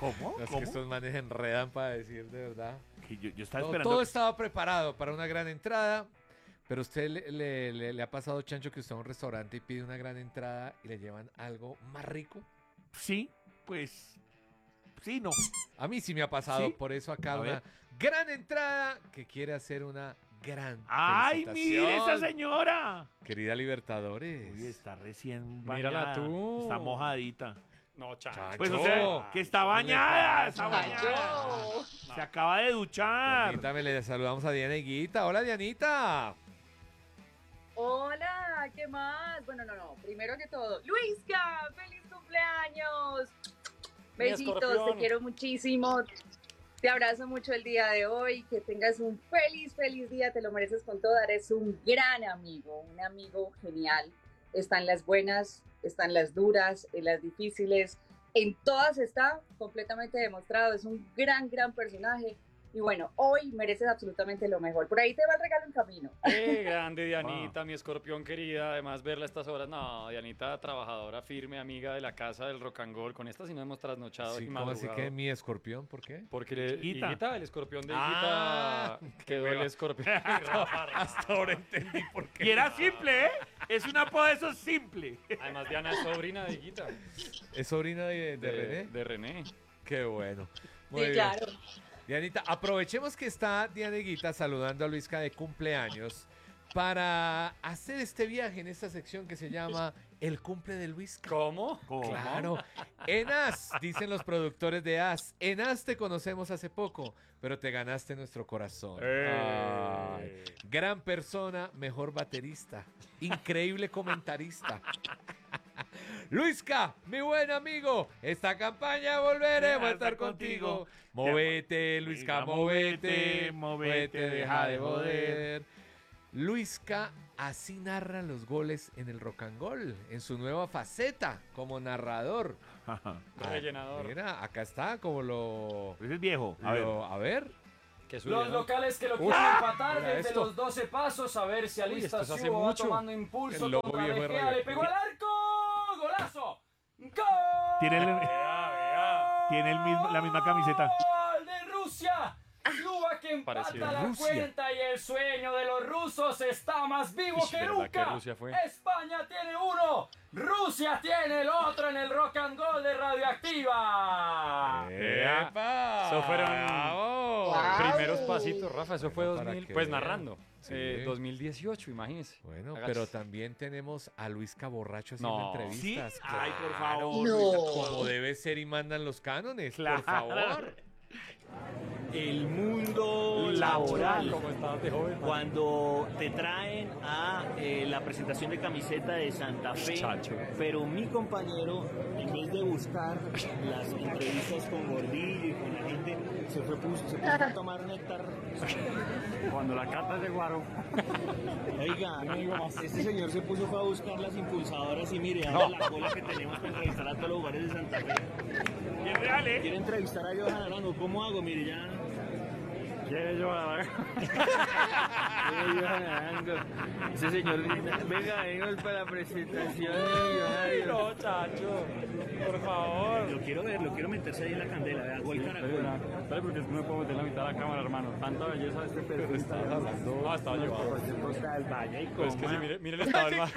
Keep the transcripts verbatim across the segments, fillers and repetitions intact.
¿Cómo? Es ¿Cómo? que estos manes enredan para decir de verdad. Que yo, yo estaba Todo, esperando. todo estaba preparado para una gran entrada, pero usted le, le- le- le ha pasado, Chancho, que usted va a un restaurante y pide una gran entrada y le llevan algo más rico. Sí, pues. Sí, no. A mí sí me ha pasado, ¿Sí? por eso acá A una ver. gran entrada que quiere hacer una gran ¡Ay, mire esa felicitación. señora! Querida Libertadores. Uy, está recién Mírala bañada. tú. Está mojadita. No, Chancho. Chancho. Pues o sea, que está ¿qué le bañada. pasa? Está bañada. Se acaba de duchar. Permítame, le saludamos a Diana Higuita. Hola, Dianita. Hola, ¿qué más? Bueno, no, no, primero que todo, Luisca, feliz cumpleaños. Mi Besitos, escorpión. te quiero muchísimo. Te abrazo mucho el día de hoy, que tengas un feliz, feliz día, te lo mereces con todo, eres un gran amigo, un amigo genial. Están las buenas, están las duras, en las difíciles, en todas está completamente demostrado, es un gran, gran personaje. Y bueno, hoy mereces absolutamente lo mejor. Por ahí te va el regalo en camino. Qué grande, Dianita, mi escorpión querida. Además, verla a estas horas. No, Dianita, trabajadora, firme, amiga de la casa del rock and roll. Con esta sí no hemos trasnochado Sí, y ¿cómo así madrugado. que mi escorpión? ¿Por qué? Porque le, Higuita. Higuita, el escorpión de Ah, Higuita, quedó el escorpión. Hasta ahora entendí por qué. Y era simple, ¿eh? Es un apodo de esos simple. Además, Diana es sobrina de Higuita. ¿Es sobrina de, de René? De René. Qué bueno. Muy Sí, bien. claro. Dianita, aprovechemos que está Diana Higuita saludando a Luisca de cumpleaños para hacer este viaje en esta sección que se llama El cumple de Luisca. ¿Cómo? ¿Cómo? Claro. En As, dicen los productores de As. En As te conocemos hace poco, pero te ganaste nuestro corazón. ¡Eh! Ay, gran persona, mejor baterista, increíble comentarista. Luisca, mi buen amigo, esta campaña volveremos a estar contigo. Movete, Luisca, movete, movete, deja de joder. Luisca así narra los goles en el Rock and Roll, en su nueva faceta como narrador. Rellenador. Mira, acá está como lo... Ese es viejo. A ver. lo- a ver. Que suya, Los ¿no? locales que lo Uy, quieren empatar mira desde esto. los doce pasos, a ver si Uy, alista esto se hace Ciuba, va mucho. tomando impulso El logo contra viejo de Mejía, Radio. le pegó al arco, golazo, ¡gol! Tiene, el- tiene el mismo, la misma camiseta. ¡Gol de Rusia! Cuba que empata Parecido. la Rusia. cuenta y el sueño de los rusos está más vivo Ish, que ¿verdad nunca. que Rusia fue? España tiene uno, Rusia tiene el otro en el Rock and Roll de Radioactiva. ¡Epa! Eso fueron- ¡Bravo! Wow. Primeros pasitos, Rafa, eso fue Bueno, para dos mil, que pues vean. narrando. Sí. Eh, dos mil dieciocho, imagínense. Bueno, Hágase. pero también tenemos a Luisca Borracho haciendo No. entrevistas. ¿Sí? Ay, por Claro, favor. No. Luisca, como debe ser y mandan los cánones, Claro. por favor. El mundo laboral. Como estabas de joven. Cuando te traen a eh, la presentación de camiseta de Santa Fe, Chacho. pero mi compañero, en vez de buscar las entrevistas con Gordillo y con la gente, se fue puso, se puso a tomar néctar. Cuando la carta es de guaro. Oiga, este señor se puso fue a buscar las impulsadoras y mire, ahora la cola que tenemos para entrevistar a todos los lugares de Santa Fe. Bien real, ¿eh? Quiero entrevistar a Johan Arango, ¿cómo hago? Mire, ya. ¿Quiere yo a la Mire, Johan Arango. Ese señor, venga, venimos para la presentación de Johan. No, chacho. Por favor. Lo quiero ver, lo quiero meterse ahí en la candela, vea, gol caracol. Espera, porque no me puedo meter la mitad de la cámara, hermano. Tanta belleza de este perfil. Estabas hablando. Ah, estaba llevado. Pues es que si mire, mire el estado del mar.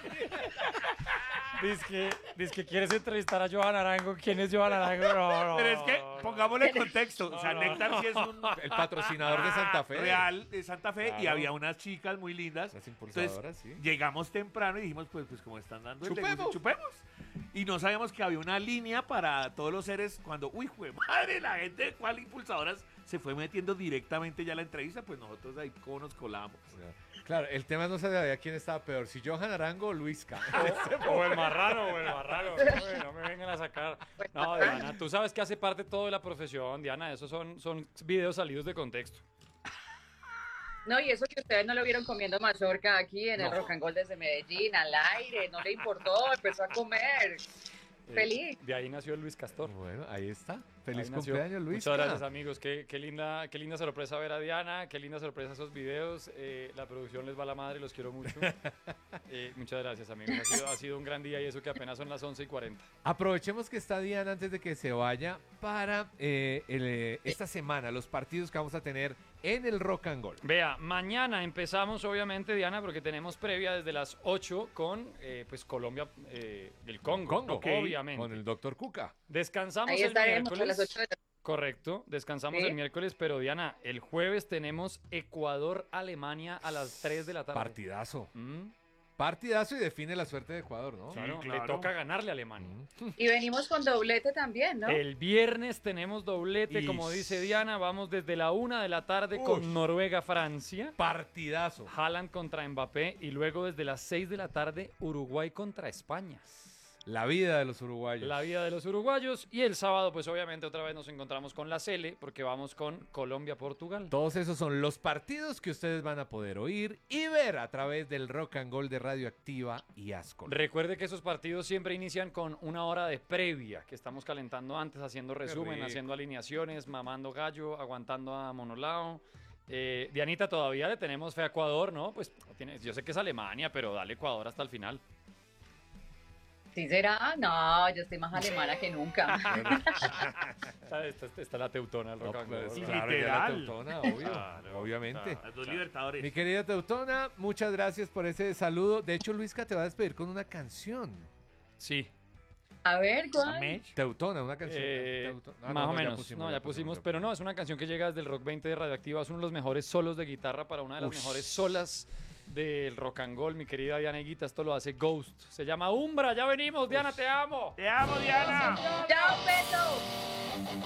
Dice que, dice que quieres entrevistar a Johan Arango. ¿Quién es Johan Arango? No, no. Pero es que, pongámosle en contexto. O sea, No, no. Néctar sí es un El patrocinador de Santa Fe. real de Santa Fe y Claro. había unas chicas muy lindas. Las impulsadoras, Entonces, sí. llegamos temprano y dijimos, pues, pues como están dando el ¡Chupemos! negocio, chupemos. Y no sabíamos que había una línea para todos los seres cuando, uy, jue madre, la gente de cuál impulsadoras se fue metiendo directamente ya a la entrevista, pues nosotros ahí cómo nos colamos. Claro, el tema no sabía quién estaba peor, si Johan Arango o Luisca. O el marrano, o el marrano. No, no me vengan a sacar. No, Diana, tú sabes que hace parte todo de la profesión, Diana. Esos son, son videos salidos de contexto. No, y eso que ustedes no lo vieron comiendo mazorca aquí en el Rock and Roll desde Medellín, al aire, no le importó, empezó a comer. Eh, Feliz. De ahí nació Luis Castor. Bueno, ahí está. Feliz Ahí nació. cumpleaños, Luis. Muchas gracias, amigos. Qué, qué, linda, qué linda sorpresa ver a Diana. Qué linda sorpresa esos videos. Eh, la producción les va a la madre, los quiero mucho. Eh, muchas gracias, amigos. Ha sido, ha sido un gran día y eso que apenas son las once y cuarenta. Aprovechemos que está Diana antes de que se vaya para eh, el, eh, esta semana, los partidos que vamos a tener en el Rock and Gold. Vea, mañana empezamos, obviamente, Diana, porque tenemos previa desde las ocho con eh, pues Colombia, eh, el Congo, Congo, ¿no? obviamente. Con el doctor Cuca. Descansamos Ahí el estaremos a miércoles. las ocho de la Correcto, descansamos Sí. el miércoles, pero Diana, el jueves tenemos Ecuador-Alemania a las tres de la tarde. Partidazo. Mm, Partidazo y define la suerte de Ecuador, ¿no? claro, claro. le toca ganarle a Alemania. Mm. Y venimos con doblete también, ¿no? El viernes tenemos doblete, Y- como dice Diana, vamos desde la una de la tarde Ush. con Noruega-Francia. Partidazo. Haaland contra Mbappé y luego desde las seis de la tarde Uruguay contra España. La vida de los uruguayos. La vida de los uruguayos y el sábado pues obviamente otra vez nos encontramos con la Sele porque vamos con Colombia-Portugal. Todos esos son los partidos que ustedes van a poder oír y ver a través del Rock and Gold de Radioactiva y Ascol. Recuerde que esos partidos siempre inician con una hora de previa, que estamos calentando antes, haciendo resumen, rico. haciendo alineaciones, mamando gallo, aguantando a Monolao. Eh, Dianita, todavía le tenemos fe a Ecuador, ¿no? Pues tiene, yo sé que es Alemania, pero dale Ecuador hasta el final. ¿Sí será? No, yo estoy más alemana que nunca. Está, está- está la teutona, el No, rock and pues, roll. claro, ya la Literal. Teutona, obvio, Claro, obviamente. claro. Las dos libertadores. Mi querida Teutona, muchas gracias por ese saludo. De hecho, Luisca te va a despedir con una canción. Sí, A ver, ¿cuál? Mech. Teutona, una canción. eh, Teutona. Ah, más no, o no, ya menos. pusimos, no, ya pusimos, ya pero no, es una canción que llega desde el Rock veinte de Radioactiva. Es uno de los mejores solos de guitarra para una de las Ush. mejores solas del rock and roll, mi querida Diana Higuita. Esto lo hace Ghost. Se llama Umbra. Ya venimos, Diana, te amo. Te amo, Diana. ¡Chao, Beto!